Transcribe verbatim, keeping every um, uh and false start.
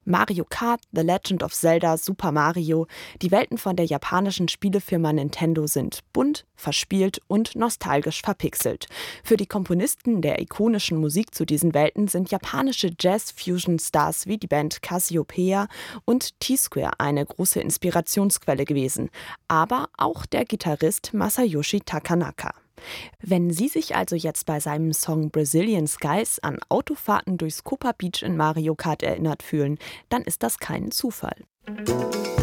Mario Kart, The Legend of Zelda, Super Mario. Die Welten von der japanischen Spielefirma Nintendo sind bunt, verspielt und nostalgisch verpixelt. Für die Komponisten der ikonischen Musik zu diesen Welten sind japanische Jazz-Fusion-Stars wie die Band Cassiopeia und T-Square eine große Inspirationsquelle gewesen. Aber auch der Gitarrist Masayoshi Takanaka. Wenn Sie sich also jetzt bei seinem Song Brazilian Skies an Autofahrten durchs Copa Beach in Mario Kart erinnert fühlen, dann ist das kein Zufall.